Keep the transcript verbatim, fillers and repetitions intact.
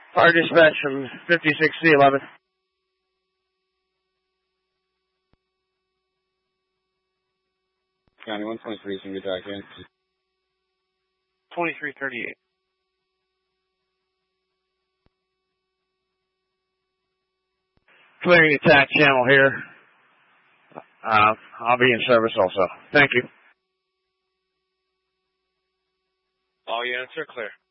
Fire dispatch from fifty-six C eleven. County one twenty-three, can you attack in? twenty-three thirty-eight. Clearing attack channel here. Uh, I'll be in service also. Thank you. All units are clear.